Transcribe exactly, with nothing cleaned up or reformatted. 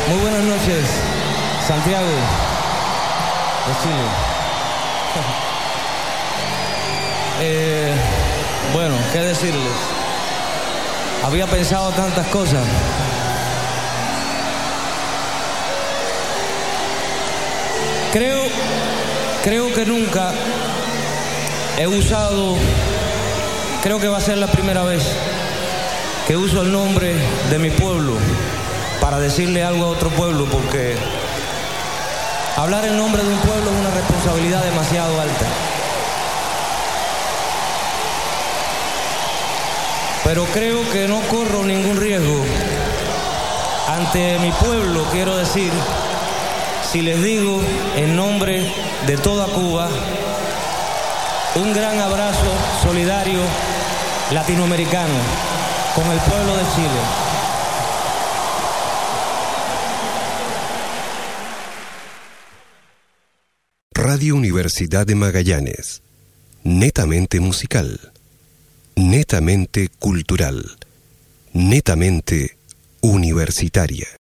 Muy buenas noches, Santiago de Chile. eh, bueno, ¿qué decirles? Había pensado tantas cosas. Creo, creo que nunca he usado, creo que va a ser la primera vez que uso el nombre de mi pueblo para decirle algo a otro pueblo, porque hablar el nombre de un pueblo es una responsabilidad demasiado alta. Pero creo que no corro ningún riesgo ante mi pueblo, quiero decir, si les digo en nombre de toda Cuba, un gran abrazo solidario latinoamericano con el pueblo de Chile. Radio Universidad de Magallanes, netamente musical, netamente cultural, netamente universitaria.